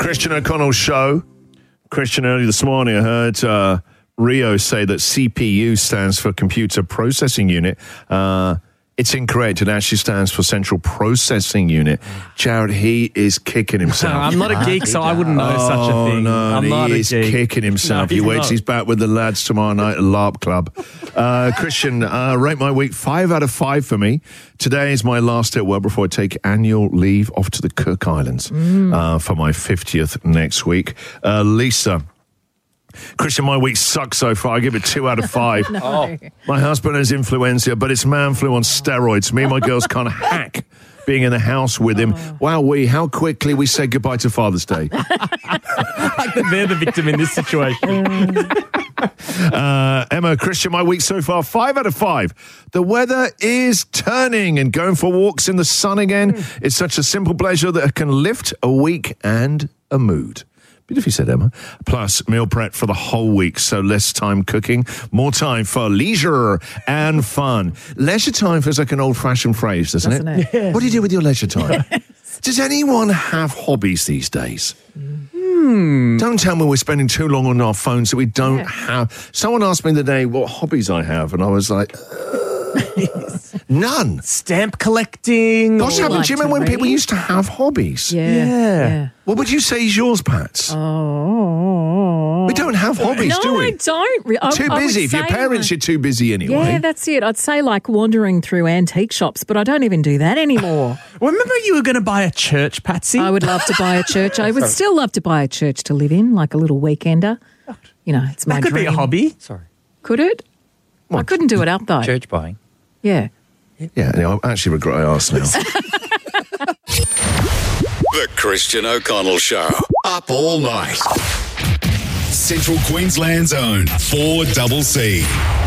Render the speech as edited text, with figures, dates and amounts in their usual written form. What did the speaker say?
Christian O'Connell Show. Christian, early this morning, I heard Rio say that CPU stands for Computer Processing Unit. It's incorrect. It actually stands for Central Processing Unit. Jared, he is kicking himself. I'm not a geek, so I wouldn't know such a thing. No, I'm not a is geek. kicking himself. No, He waits. not. He's back with the lads tomorrow night at LARP Club. Christian, rate my week 5 out of 5 for me. Today is my last day at work before I take annual leave off to the Cook Islands for my 50th next week. Lisa. Christian, my week sucks so far. I give it 2 out of 5. No. My husband has influenza, but it's man flu on steroids. Me and my girls can't hack being in the house with him. Wow, how quickly we said goodbye to Father's Day. They're the victim in this situation. Emma, Christian, my week so far, 5 out of 5. The weather is turning and going for walks in the sun again. It's such a simple pleasure that it can lift a week and a mood. Beautifully said, Emma. Plus, meal prep for the whole week, so less time cooking, more time for leisure and fun. Leisure time feels like an old-fashioned phrase, doesn't it? Yeah. What do you do with your leisure time? Does anyone have hobbies these days? Don't tell me we're spending too long on our phones that we don't have. Someone asked me the other day what hobbies I have, and I was like, none. Stamp collecting. What's happened? like Do you remember to when people read? used to have hobbies? Yeah. What would you say is yours, Pats? Oh. We don't have hobbies, do No, we? I don't. Too busy. If you're parents, you're too busy anyway. Yeah, that's it. I'd say like wandering through antique shops, but I don't even do that anymore. Remember you were going to buy a church, Patsy? I would love to buy a church. I would still love to buy a church to live in, like a little weekender. You know, it's my That could dream. be a hobby. Sorry. Could it? I couldn't do it up though. Church buying. Yeah. Yeah, I actually regret I asked now. The Christian O'Connell Show. Up all night. Central Queensland's own 4CC.